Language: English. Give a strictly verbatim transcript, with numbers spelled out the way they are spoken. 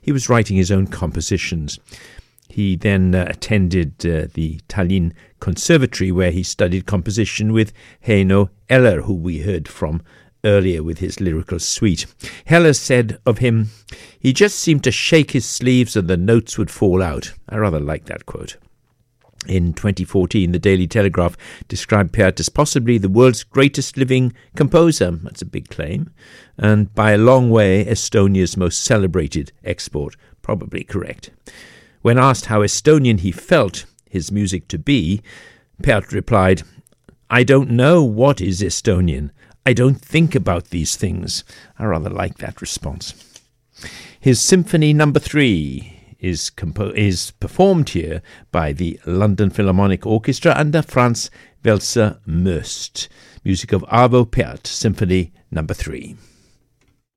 he was writing his own compositions. He then uh, attended uh, the Tallinn Conservatory, where he studied composition with Heino Eller, who we heard from earlier with his lyrical suite. Heller said of him, "He just seemed to shake his sleeves and the notes would fall out." I rather like that quote. In twenty fourteen, the Daily Telegraph described Pärt as possibly the world's greatest living composer. That's a big claim. And by a long way, Estonia's most celebrated export. Probably correct. When asked how Estonian he felt his music to be, Pärt replied, "I don't know what is Estonian. I don't think about these things." I rather like that response. His Symphony Number Three is compo- is performed here by the London Philharmonic Orchestra under Franz Welser Möst. Music of Arvo Pärt, Symphony Number Three.